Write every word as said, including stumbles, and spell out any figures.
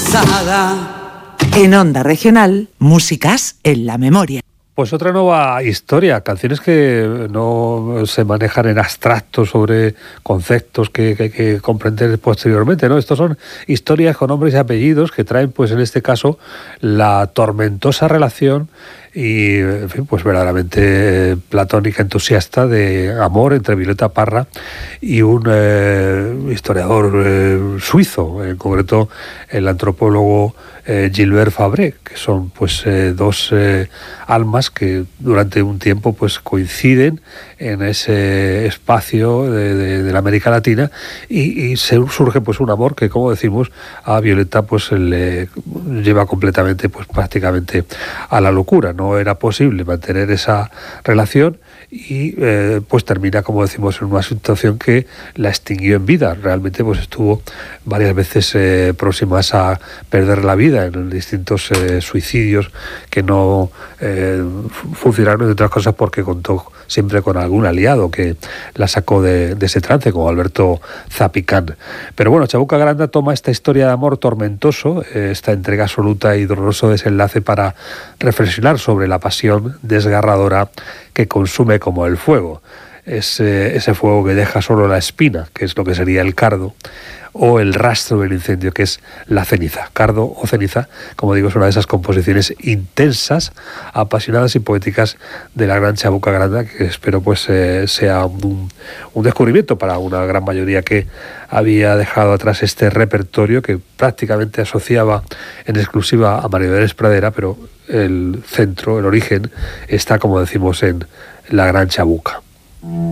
cansada. En Onda Regional, músicas en la memoria. Pues otra nueva historia, canciones que no se manejan en abstracto sobre conceptos que, que hay que comprender posteriormente, ¿no? Estos son historias con nombres y apellidos que traen, pues en este caso, la tormentosa relación y, en fin, pues verdaderamente platónica, entusiasta de amor entre Violeta Parra y un eh, historiador eh, suizo, en concreto el antropólogo eh, Gilbert Fabre, que son pues eh, dos eh, almas que durante un tiempo pues coinciden en ese espacio de, de, de la América Latina y, y se surge pues un amor que, como decimos, a Violeta pues le lleva completamente pues prácticamente a la locura. No era posible mantener esa relación y eh, pues termina, como decimos, en una situación que la extinguió en vida. Realmente pues estuvo varias veces eh, próximas a perder la vida en distintos eh, suicidios que no eh, funcionaron, entre otras cosas porque contó siempre con algún aliado que la sacó de, de ese trance, como Alberto Zapicán. Pero bueno, Chabuca Granda toma esta historia de amor tormentoso, eh, esta entrega absoluta y doloroso desenlace para reflexionar sobre la pasión desgarradora que consume como el fuego. Es eh, ese fuego que deja solo la espina, que es lo que sería el cardo, o el rastro del incendio, que es la ceniza. Cardo o ceniza, como digo, es una de esas composiciones intensas, apasionadas y poéticas de la gran Chabuca Granda, que espero pues eh, sea un, un descubrimiento para una gran mayoría que había dejado atrás este repertorio que prácticamente asociaba en exclusiva a María Dolores Pradera, pero el centro, el origen, está, como decimos, en la gran Chabuca.